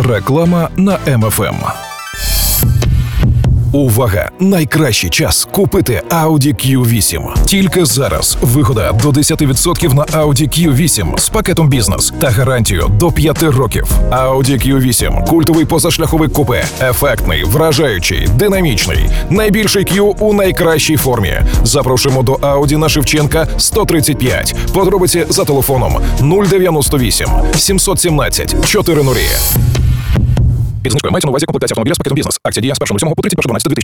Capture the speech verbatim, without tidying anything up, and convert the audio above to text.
Реклама на Ем Еф Ем. Увага! Найкращий час купити Audi кью вісім. Тільки зараз вигода до десять відсотків на Audi кью вісім з пакетом бізнес та гарантію до п'яти років. Audi кью вісім – культовий позашляховий купе. Ефектний, вражаючий, динамічний. Найбільший Q у найкращій формі. Запрошуємо до Audi на Шевченка сто тридцять п'ять. Подробиці за телефоном нуль дев'яносто вісім сімсот сімнадцять чотириста. Під знижкою мається на увазі комплектація автомобіля з пакетом бізнес. Акція діє з першого сьомого по тридцять перше дванадцяте